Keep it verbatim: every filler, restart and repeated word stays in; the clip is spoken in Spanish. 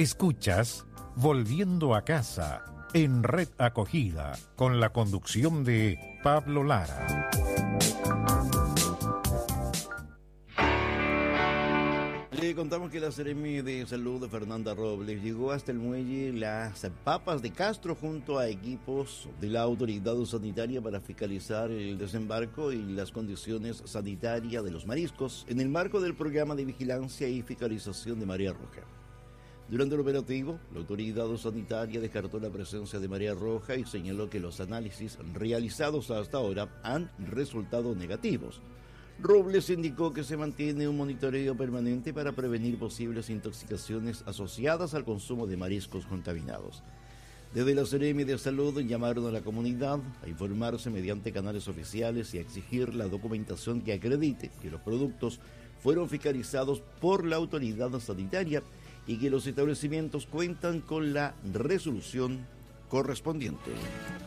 Escuchas Volviendo a Casa en Red Acogida con la conducción de Pablo Lara. Le contamos que la Seremi de Salud de Fernanda Robles llegó hasta el muelle Las Papas de Castro junto a equipos de la autoridad sanitaria para fiscalizar el desembarco y las condiciones sanitarias de los mariscos en el marco del programa de vigilancia y fiscalización de Marea Roja. Durante el operativo, la autoridad sanitaria descartó la presencia de marea roja y señaló que los análisis realizados hasta ahora han resultado negativos. Robles indicó que se mantiene un monitoreo permanente para prevenir posibles intoxicaciones asociadas al consumo de mariscos contaminados. Desde la Seremi de Salud llamaron a la comunidad a informarse mediante canales oficiales y a exigir la documentación que acredite que los productos fueron fiscalizados por la autoridad sanitaria y que los establecimientos cuentan con la resolución correspondiente.